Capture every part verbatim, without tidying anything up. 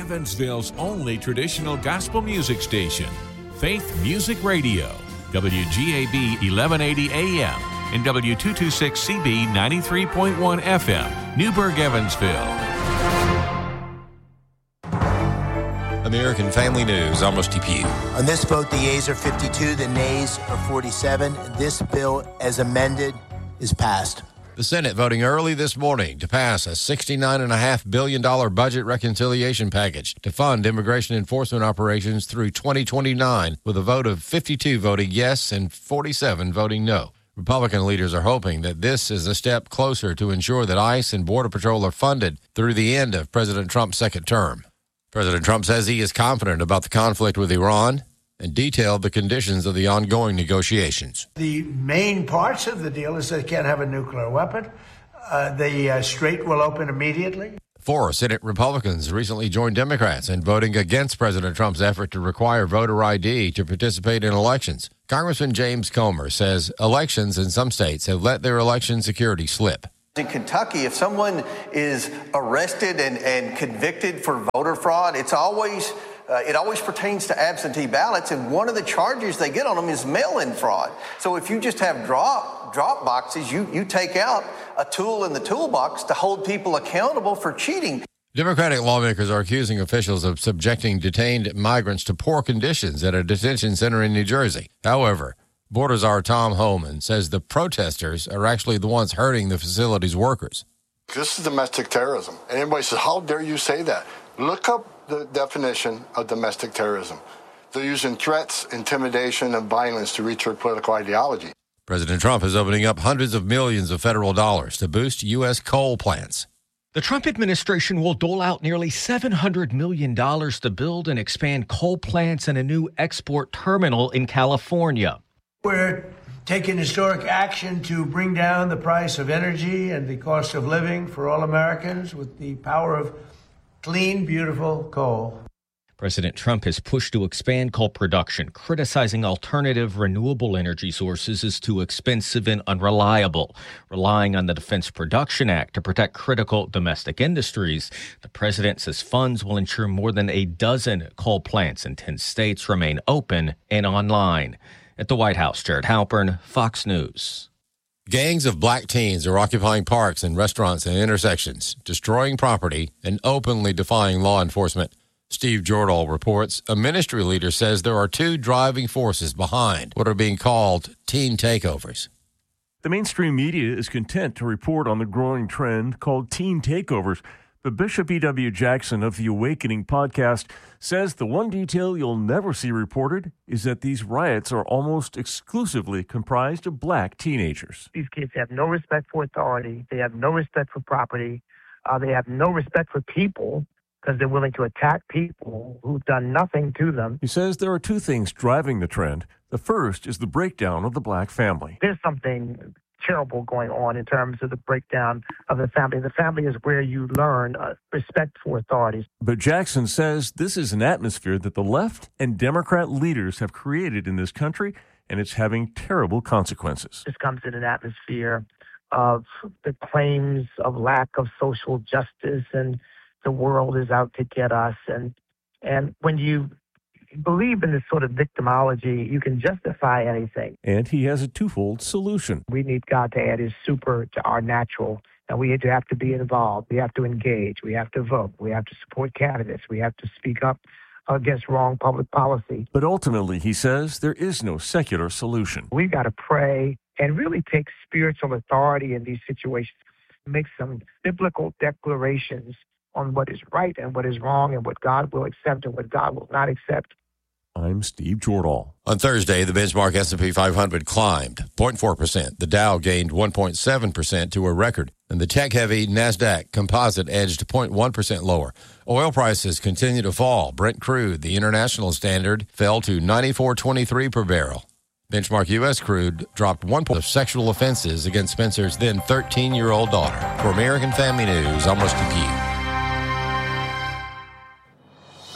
Evansville's only traditional gospel music station, Faith Music Radio, W G A B eleven eighty A M and W two twenty-six C B ninety-three point one F M, Newburgh, Evansville. American Family News, Amos Depew. On this vote, the yeas are fifty-two, the nays are forty-seven. This bill, as amended, is passed. The Senate voting early this morning to pass a sixty-nine point five billion dollars budget reconciliation package to fund immigration enforcement operations through twenty twenty-nine, with a vote of fifty-two voting yes and forty-seven voting no. Republican leaders are hoping that this is a step closer to ensure that ICE and Border Patrol are funded through the end of President Trump's second term. President Trump says he is confident about the conflict with Iran and detailed the conditions of the ongoing negotiations. The main parts of the deal is they can't have a nuclear weapon. Uh, the uh, strait will open immediately. Four Senate Republicans recently joined Democrats in voting against President Trump's effort to require voter I D to participate in elections. Congressman James Comer says elections in some states have let their election security slip. In Kentucky, if someone is arrested and, and convicted for voter fraud, it's always uh, it always pertains to absentee ballots, and one of the charges they get on them is mail-in fraud. So if you just have drop drop boxes, you you take out a tool in the toolbox to hold people accountable for cheating. Democratic lawmakers are accusing officials of subjecting detained migrants to poor conditions at a detention center in New Jersey. However, Border Czar Tom Homan says the protesters are actually the ones hurting the facility's workers. This is domestic terrorism. And everybody says, how dare you say that? Look up the definition of domestic terrorism. They're using threats, intimidation, and violence to reach their political ideology. President Trump is opening up hundreds of millions of federal dollars to boost U S coal plants. The Trump administration will dole out nearly seven hundred million dollars to build and expand coal plants and a new export terminal in California. We're taking historic action to bring down the price of energy and the cost of living for all Americans with the power of clean, beautiful coal. President Trump has pushed to expand coal production, criticizing alternative renewable energy sources as too expensive and unreliable. Relying on the Defense Production Act to protect critical domestic industries, the president says funds will ensure more than a dozen coal plants in ten states remain open and online. At the White House, Jared Halpern, Fox News. Gangs of black teens are occupying parks and restaurants and intersections, destroying property and openly defying law enforcement. Steve Jordahl reports a ministry leader says there are two driving forces behind what are being called teen takeovers. The mainstream media is content to report on the growing trend called teen takeovers. But Bishop E W. Jackson of the Awakening podcast says the one detail you'll never see reported is that these riots are almost exclusively comprised of black teenagers. These kids have no respect for authority. They have no respect for property. Uh, they have no respect for people because they're willing to attack people who've done nothing to them. He says there are two things driving the trend. The first is the breakdown of the black family. There's something terrible going on in terms of the breakdown of the family. The family is where you learn uh, respect for authorities. But Jackson says this is an atmosphere that the left and Democrat leaders have created in this country, and it's having terrible consequences. This comes in an atmosphere of the claims of lack of social justice, and the world is out to get us. And and when you believe in this sort of victimology, you can justify anything. And he has a twofold solution. We need God to add his super to our natural, and we have to be involved. We have to engage. We have to vote. We have to support candidates. We have to speak up against wrong public policy. But ultimately, he says, there is no secular solution. We've got to pray and really take spiritual authority in these situations, make some biblical declarations on what is right and what is wrong and what God will accept and what God will not accept. I'm Steve Jordahl. On Thursday, the benchmark S and P five hundred climbed zero point four percent. The Dow gained one point seven percent to a record, and the tech-heavy NASDAQ composite edged zero point one percent lower. Oil prices continue to fall. Brent crude, the international standard, fell to ninety-four twenty-three per barrel. Benchmark U S crude dropped one point of sexual offenses against Spencer's then thirteen-year-old daughter. For American Family News, Amos Depew.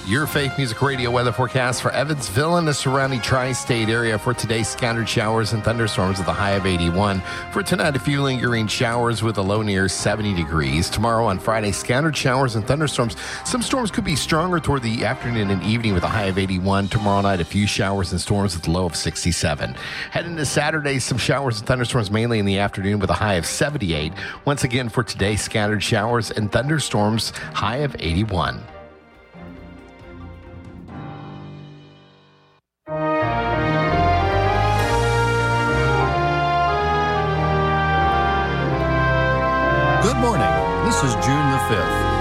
Your Faith Music Radio weather forecast for Evansville and the surrounding tri-state area for today. Scattered showers and thunderstorms with a high of eighty-one. For tonight, a few lingering showers with a low near seventy degrees. Tomorrow on Friday, scattered showers and thunderstorms. Some storms could be stronger toward the afternoon and evening with a high of eighty-one. Tomorrow night, a few showers and storms with a low of sixty-seven. Heading to Saturday, some showers and thunderstorms mainly in the afternoon with a high of seventy-eight. Once again for today, scattered showers and thunderstorms, high of eighty-one. Good morning. This is June the fifth.